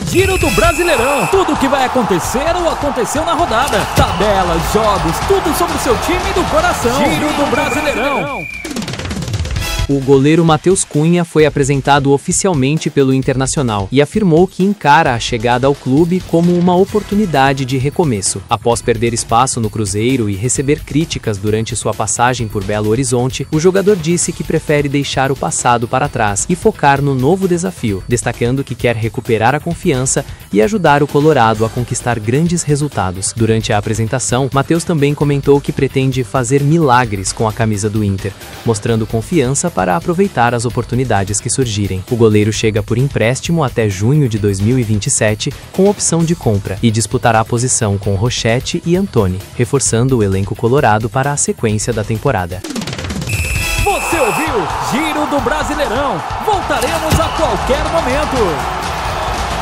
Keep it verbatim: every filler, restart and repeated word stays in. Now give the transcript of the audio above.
Giro do Brasileirão. Tudo o que vai acontecer ou aconteceu na rodada. Tabelas, jogos, tudo sobre o seu time do coração. Giro do Brasileirão. O goleiro Matheus Cunha foi apresentado oficialmente pelo Internacional e afirmou que encara a chegada ao clube como uma oportunidade de recomeço. Após perder espaço no Cruzeiro e receber críticas durante sua passagem por Belo Horizonte, o jogador disse que prefere deixar o passado para trás e focar no novo desafio, destacando que quer recuperar a confiança e ajudar o Colorado a conquistar grandes resultados. Durante a apresentação, Matheus também comentou que pretende fazer milagres com a camisa do Inter, mostrando confiança para aproveitar as oportunidades que surgirem. O goleiro chega por empréstimo até junho de dois mil e vinte e sete, com opção de compra, e disputará a posição com Rochette e Antony, reforçando o elenco colorado para a sequência da temporada. Você ouviu Giro do Brasileirão. Voltaremos a qualquer momento.